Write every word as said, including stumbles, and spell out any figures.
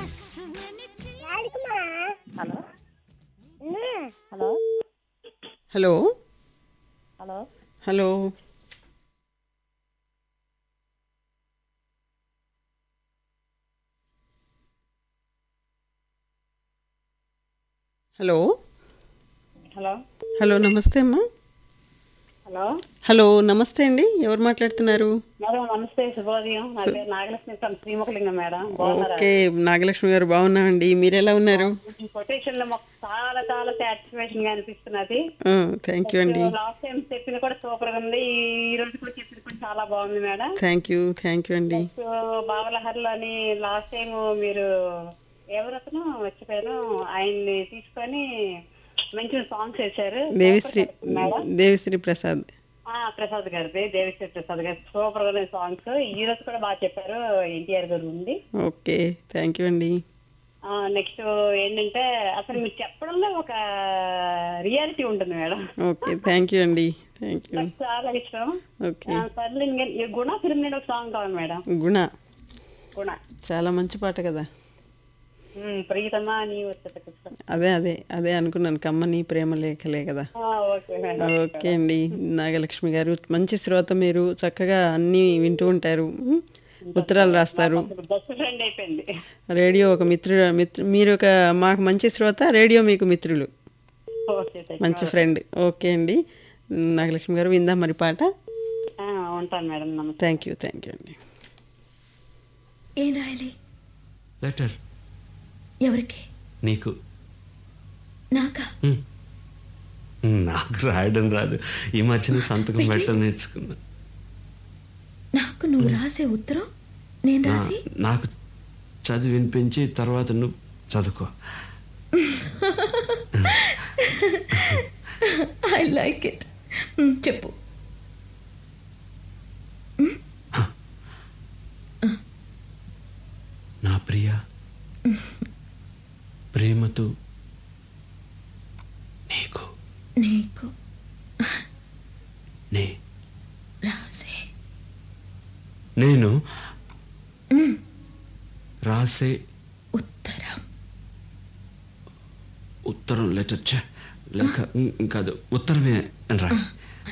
Hello hello hello hello hello hello hello hello నమస్తే అమ్మా. Hello hello నమస్తే అండి, ఎవరు మాట్లాడుతున్నారు? మేడం నమస్తే, శుభోదయం. నా సు- పేరు నాగలక్ష్మి ఫ్రమ్ శ్రీముఖలింగం. మేడం బాగున్నారా? ఓకే, నాగలక్ష్మి గారు బాగున్నామండి, మీరు ఎలా ఉన్నారు? కొటేషన్ లో మాకు చాలా చాలా సాటిస్ఫాక్షన్ గా అనిపిస్తున్నది. థ్యాంక్ యూ అండి. లాస్ట్ టైం చెప్పింది కూడా సూపర్ గా ఉంది. ఈ రోజు కూడా చెప్పింది కూడా చాలా బాగుంది madam. Thank you thank you అండి. నెక్స్ట్ బావలహర్లో అని లాస్ట్ టైం మీరు ఎవరతను వచ్చిపోయారు, ఆయన్ని తీసుకొని మంచి సాంగ్స్ వేశారు. దేవిశ్రీ మేడం దేవిశ్రీ ప్రసాద్. ఆ ప్రసాద్ గారిది, దేవిశ్రీ ప్రసాద్ గారి సూపర్ గా సాంగ్స్. ఈ రోజు కూడా బాగా చెప్పారు, ఎన్టీఆర్ గారు ఉంది. ఓకే, థ్యాంక్ యూ అండి. నెక్స్ట్ ఏంటంటే అసలు మీరు చెప్పడంలో ఒక రియాలిటీ ఉంటుంది మేడం. ఓకే, థ్యాంక్ యూ అండి, థ్యాంక్ యూ. నాకు చాలా ఇష్టం. ఓకే. సర్లే ఇంక- ఈ గుణ ఫిల్మ్ నుండి ఒక సాంగ్ కావాలి మేడం. గుణ గుణ చాలా మంచి పాట కదా. ఉమ్, ప్రీతమా నీ వచ్చేట కృష్ణ. అదే అదే అదే అనుకున్నాను, కమ్మని ప్రేమ లేఖలే కదా. ఆ, ఓకే మేడం. ఓకే అండి, నాగలక్ష్మి గారు మంచి శ్రోత, మీరు చక్కగా అన్నీ వింటూ ఉంటారు, ఉమ్, ఉత్తరాలు రాస్తారు. బెస్ట్ ఫ్రెండ్ అయిపోయింది. రేడియో ఒక మిత్రుడు, మిత్రు మీరు ఒక మాకు మంచి శ్రోత, రేడియో మీకు మిత్రులు, ఓకే, థాంక్యూ మంచి మేడం. ఫ్రెండ్. ఓకే అండి, నాగలక్ష్మి గారు విందాం మరి పాట. ఆ, ఉంటాను మేడం, నమస్తే. థ్యాంక్ యూ థ్యాంక్ యూ అండి. ఏం రాయాలి? లెటర్ ఎవరికి? నీకు. నాకా? హ్మ్. నాకు రాయడం రాదు, ఈ మధ్యన సంతకం పెట్టడం నేర్చుకున్నా. నాకు నువ్వు రాసే ఉత్తరం నేను నా- రాసి నాకు చదివి వినిపించి తర్వాత నువ్వు చదువుకో. I like it. చెప్పు. నా ప్రియ, ప్రేమతో నీకు నీకు నే రాసే నేను రాసే ఉత్తరం. ఉత్తరం, లెటర్ చ లేక కాదు, ఉత్తరమే అని రా.